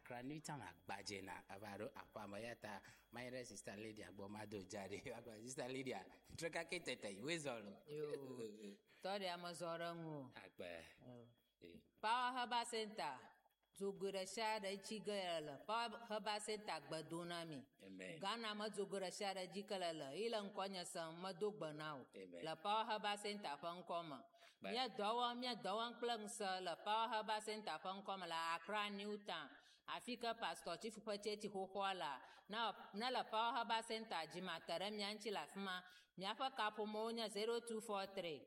Accra Newtown agbajena abaro apamayata my sister lady agbomado jare sister lady treka ketete wezolo yo tori amazora ngu agba Power Herbal Center zogura shara chigala Power Herbal Center gbadonami Ghana ma zogura shara jikalala ila nkonya san madogba nawo la Power Herbal Center pankoma mia dawan plangsa la Power Herbal Center pankoma la Accra Newtown Africa Pastor Chief Pacheti hohola na la Power Herbal Center jimatara mianchi la fuma miafa kapomonya 0243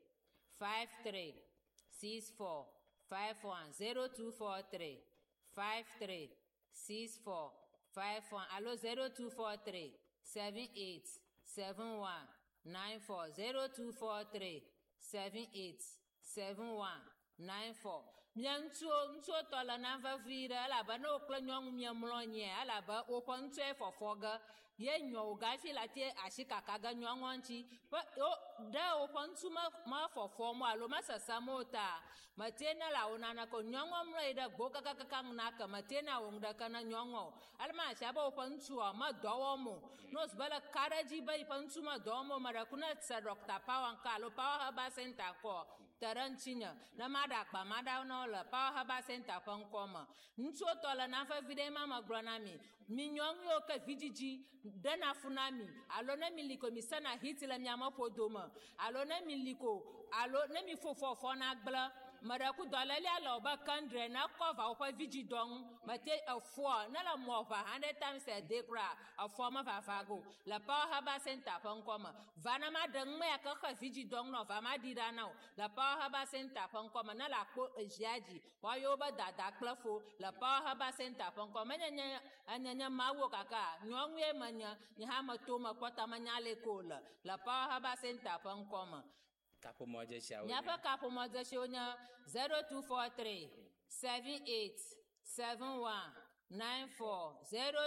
53 64 51 0243 53 64 51 allo 0243 78 71 94 0243 78 71 94 Miancho tola na vavira ala ba no klanyong miamlonye ala ba oponche fofoga ye nyo gafi lati ashika kaga nyonwanchi da oponchu ma fofomo alo masasa mota matena la onana ko nyonwo mlaida boka kakang naka matena ongda kana nyonwo alma shaba oponchu ma dowomo no sbala karaji ba iponchu ma domo mara kuna tsa Dr. Power Kalo Power Herbal Center ko taranchinya na mada ba mada no la Power Herbal Center pankoma ncho tola na fa vide mama granami minyonyo ka vijiji dana funami alona miliko misana hitila nyama podoma alona miliko alona mi fofo na gbla maraku dolali ala ba kandre na cover opa vijidong mate afo na la mova 100 times a day kra afo ma fafago la Power Herbal Center pankoma vana ma dangme ka vijidong no va ma dirana la Power Herbal Center pankoma na la ko jaji wayoba dada klafo la Power Herbal Center pankoma anya mawo kaka nyongwe manya ni hama toma kwata manyale kola la Power Herbal Center pankoma kapo moja shawo nyapa kapo moja shonya 0243 78 71 94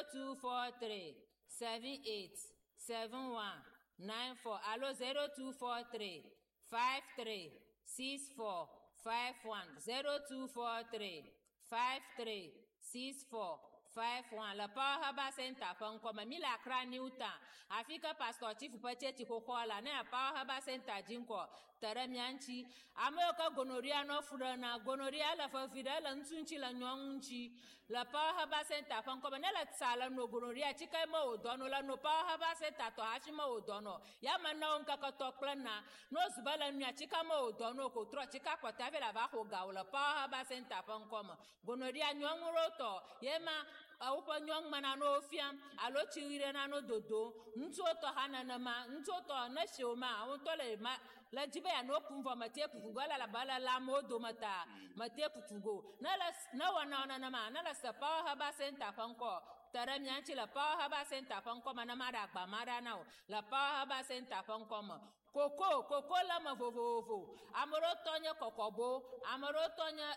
0243 78 71 94 allo 0243 53 64 51 0243 53 64 51 la Power Herbal Center pankoma mila Accra Newtown Africa Pastor Chief Pacheti hohola na Power Herbal Center jinko taramianchi amoka gonoria no furana gonoria la favira la ntunchi la nyonchi la Power Herbal Center pankoma na la tsala no gonoria chika mo odono la no Power Herbal Center to hashima odono ya mana onka ka toklana no zbala nya chika mo odono ko tro chika kwata vela ba ho gaula Power Herbal Center pankoma gonoria nyonroto yema awupa nyong mana no fiam alo chirire na no dodo ntoto hanana ma ntoto na shoma awonto le ma la jibe ya no kumva mate kufugo la bala la modo mata mate kufugo na wana na ma na la Power Herbal Center panko taramianchi la Power Herbal Center panko mana mara gba mara na la Power Herbal Center panko ma koko la ma vovovo amoro tonya kokobo amoro tonya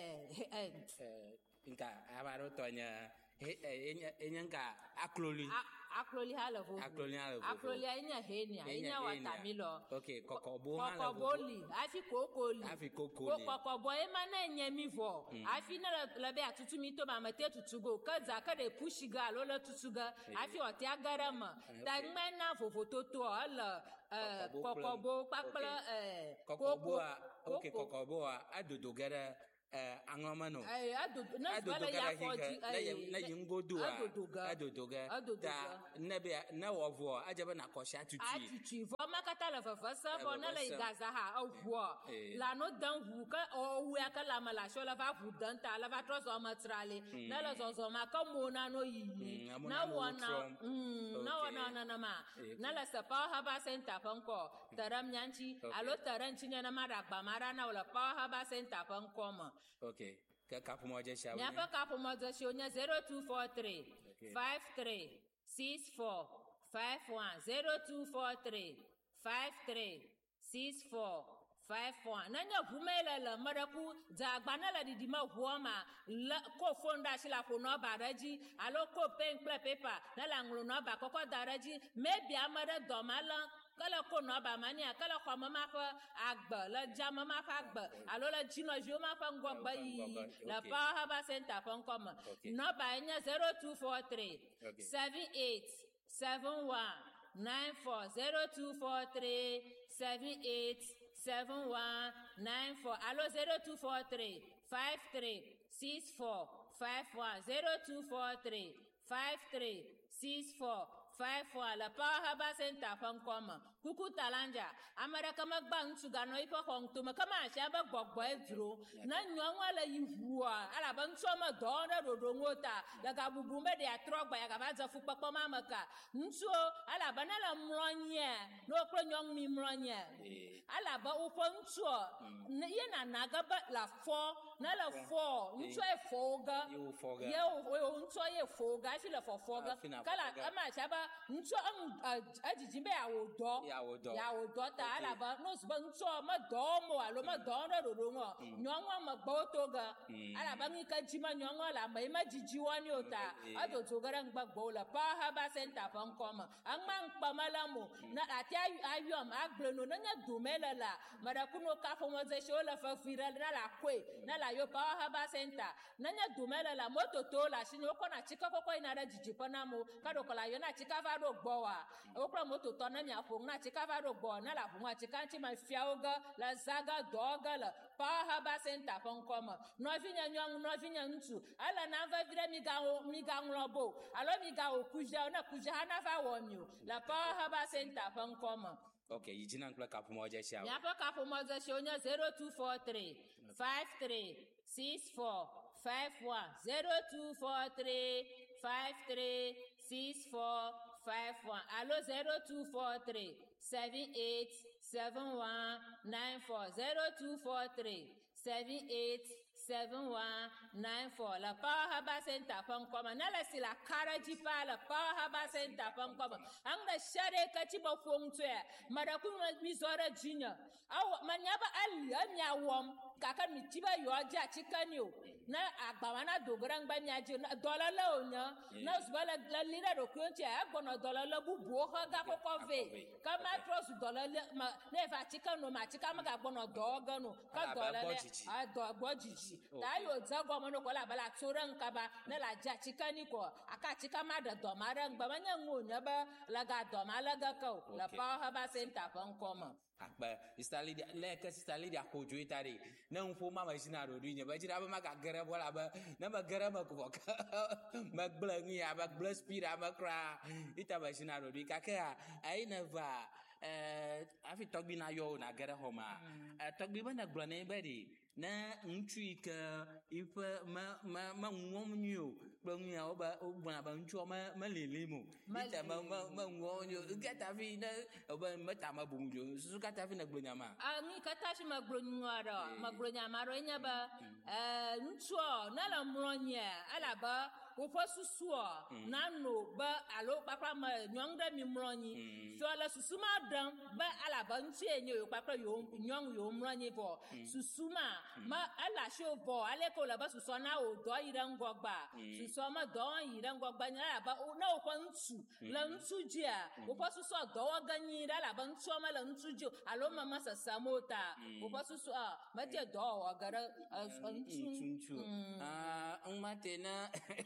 inka abaro tonya enyanka akloli halavo akloli enya henia enya watamilo okay kokobo kokoboli afi kokoli kokobo emana nyemivo afi na la be atutumi to mama te tutugo kaza ka de pushiga lo la tutuga afi ote agarama dagmena vovototo ala kokobo pakpla kokobo adodogara angomano na yingodoga da na wovo ajaba na kosha tutu vo makata la fafasa vo na la igaza ha ovo la no dan hu ka o ya ka la mala shola va hu dan ta la va trozo matrale na la zozo ma ka mona no yi na wana na ma na la Power Herbal Center panko taram nyanchi alo taranchi na mara gba mara na la Power Herbal Center panko ma okay kapo moja shawo nyapa kapo moja shonya 0243 53 64 51 0243 53 64 51 nanya vumela la maraku zagbana la didima huoma la ko fonda shila ko no baraji alo ko pen paper na la nglo no ba ko daraji maybe amara domala kala ko no ba mania kala kwa mama fa agba la jama ma fa agba alo la jino jo ma fa ngogba yi la Power Herbal Center fa nkoma no ba nya 0243 78 71 94 0243 78 71 94 alo 0243 53 64 51 0243 53 64 54 la Power Herbal Center fa nkoma kuku talanja amara kama gbang suga no ipo hong to kama sha ba gbogbo edro na nyonwa la yihuwa ala ban so ma do na rodo ngota daga bubu me de atrogba ya ga ba za fu papo mama ka nso ala ba na la mronye no kro nyong mi mronye ala ba upo nso ye na naga ba la fo na la fo nso e foga ye o nso ye foga si la foga kala ama sha ba nso ajijimbe ya wodo ta ala ba no so nso ma do mo alo ma do na rodo ngo nyonwa ma gboto ga ala ba mi ka jima nyonwa la ma jiji wani ota ado to gara ngba la Power Herbal Center fa nkoma angma nkpa malamu na ati ayom agbleno na nya dumela la mara kuno ka fo mo ze show la fa fira na la kwe na la yo Power Herbal Center na nya dumela la moto to la shinyo ko na chika koko ina da jiji pa na mo ka do ko la yo na chika va do gbo wa o kro moto to na mi afo na chika va do gbo na la fu ma chika nchi ma fiaoga la zaga doga la Power Herbal Center fa nkoma no vinya nyong no vinya ntu ala na va vira mi ga nrobo alo mi ga okuja na kuja na va wonyo la Power Herbal Center fa nkoma. Okay, yijina nkla kapu moja sha. Ya pa kapu moja shonya 0243 53 64 51 0243 53 64 51 alo 0243 78 71 94 0243 78 71 94 la Power Herbal Center fa nkoma na la sila karaji pa la Power Herbal Center fa nkoma anga share ka ti ba fongtwe mara ku mi zora jinya aw manyaba ali anya wom kaka mi tiba yo aja chikanio na agbawana dograng ba nyaje dola la onya na zbala la lira do kunche agbono dola la bubu ho ga kokove kama trust dola ma ne fa chikano ma chikama ga gbono doga no ka dola le a do gbojiji ta yo zago mo no ko la bala tsoran ka ba na la ja chikani ko aka chikama da do mara ngba manya ngonya ba la ga do ma la ga ko la Power Herbal Center fa nkoma akpa Sister Lydia leka Sister Lydia ko jo itare na nfo mama jina ro dunya ba jira ba maka gere bola ba na ba gere ma ko ka ma gbla ngi ya ba gbla spira ma kra ita ba jina ro du ka ka ai na va afi togbi na yo na gere homa togbi ba na gbla ne ba di na ntui ka ifa ma ngom nyu bang ya ba ba nchu ma lelimo ita ma ngom nyu gata fi na ba mata ma bunjo su kata fi na gblonya ma mi kata shi ma gblonya ma ro nya ba nchu na la mronya ala ba o fo susu na no ba alo papa ma nyongda mi mronyi so la susu ma dan ba ala ba nchu enye yo papa yo nyong yo mronyi bo susu ma ala sho bo ale ko la ba susu na o do irangogba susu ma do irangogba nya ba na o ko nchu la nchu jia o fo susu do wa ganyi la ba nchu ma la nchu jo alo mama sasamota o fo susu ma je do wa gara nchu mate na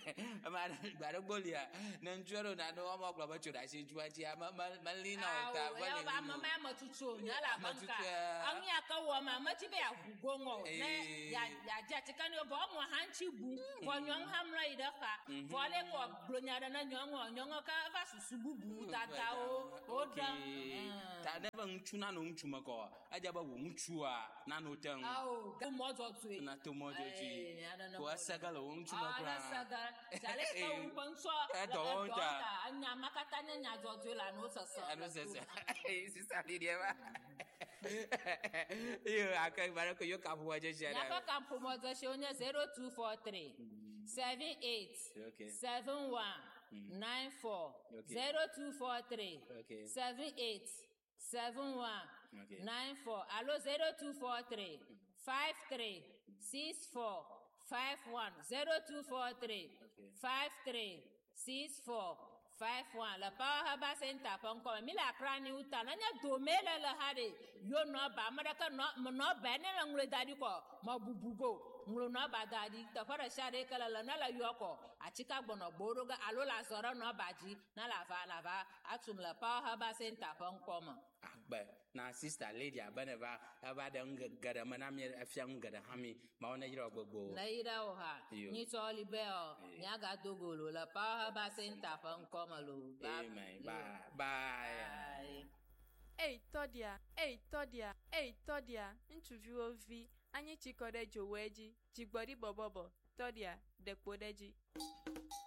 bara bolia na nchoro na no ma kwa ba chura shi juaji ma lina ota ba le ba mama ma tutu nya la banka an ya ka wo ma ti be agugongo ne ya ja tikani obo mo hanchi bu ko nyon hamra ida ka vole ko blonya da na nyongo ka va susu bubu tata o da ta da ba nchu na no nchu mako aja ba wo nchu na no tan go mojo tu na to mojo ti ko asagala wo nchu mako Jale ka unso anya makatanya nya jojo la no sasa Sister Lydia ba yo aka bara ko yo kapu waje shara ya ka kapu mozo shonya 0243 78 71 94 0243 78 71 94 allo 0243 53 64 51 0243 53 64 5-1 le Power Herbal Center pon mi la krani uta na nya do mele le hade yo no ba ma ka no ba ne la ngule dadi ko ma bubugo ngulu no ba dadi to fara shade kala la na la yo ko achika gbono gboro ga alo la zoro no baji na la va atum le Power Herbal Center pon agbe na sister lady abaneva aba da ngada mana mi afia ngada hami ma ona yiro gbogbo na ira o ha ni to libeo nya ga dogolo le Power Herbal Center pon lo. Amen. Bye. Hey Todia, interview ovi anyị chikọrọ joweji jigbori bobobo Todia dekpodeji.